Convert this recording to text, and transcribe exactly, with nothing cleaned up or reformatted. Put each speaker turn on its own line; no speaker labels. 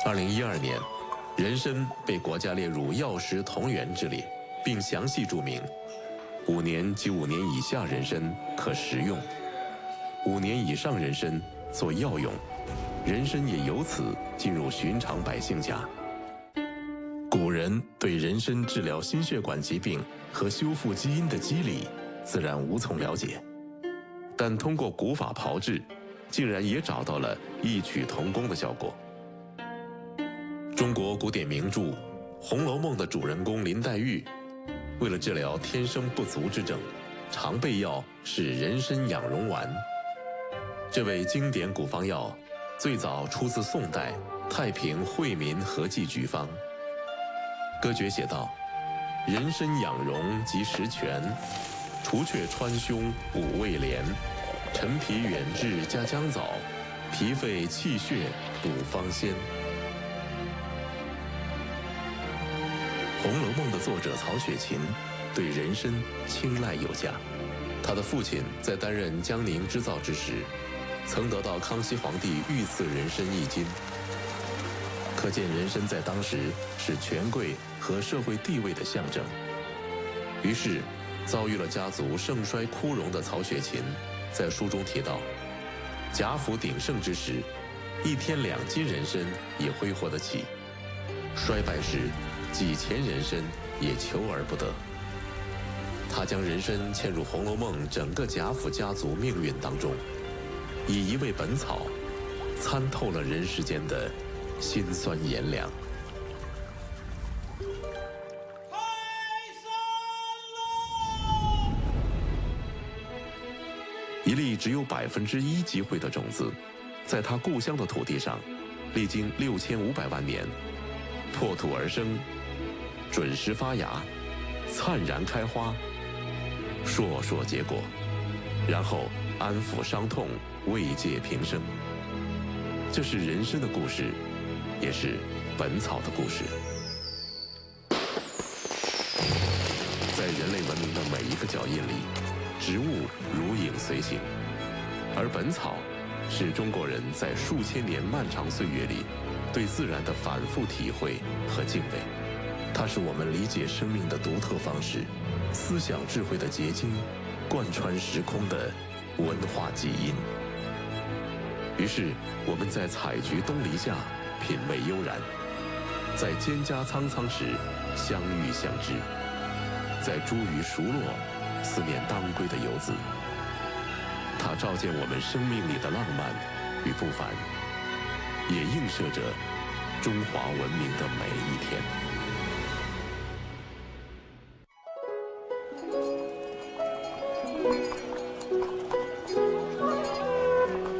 二零一二年，人参被国家列入药食同源之列，并详细注明，五年及五年以下人参可食用，五年以上人参做药用，人参也由此进入寻常百姓家。古人对人参治疗心血管疾病和修复基因的机理自然无从了解，但通过古法炮制，竟然也找到了异曲同工的效果。中国古典名著《红楼梦》的主人公林黛玉，为了治疗天生不足之症，常备药是人参养荣丸。这味经典古方药最早出自宋代《太平惠民和剂局方》。歌诀写道：人参养荣及时全，除却川芎五味连，陈皮远志加姜枣，脾肺气血补方仙。《红楼梦》的作者曹雪芹对人参青睐有加，他的父亲在担任江宁织造之时，曾得到康熙皇帝御赐人参一斤，可见人参在当时是权贵和社会地位的象征。于是，遭遇了家族盛衰枯荣的曹雪芹，在书中提到，贾府鼎盛之时，一天两斤人参也挥霍得起，衰败时几钱人参也求而不得。他将人参嵌入《红楼梦》整个贾府家族命运当中，以一味本草参透了人世间的辛酸炎凉。一粒只有百分之一机会的种子，在他故乡的土地上，历经六千五百万年，破土而生，准时发芽，灿然开花，硕硕结果，然后安抚伤痛，慰藉平生。这是人参的故事，也是本草的故事。在人类文明的每一个脚印里，植物如影随形，而本草是中国人在数千年漫长岁月里对自然的反复体会和敬畏。它是我们理解生命的独特方式，思想智慧的结晶，贯穿时空的文化基因。于是，我们在采菊东篱下，品味悠然；在蒹葭苍苍时，相遇相知；在茱萸熟落，思念当归的游子。它照见我们生命里的浪漫与不凡，也映射着中华文明的每一天。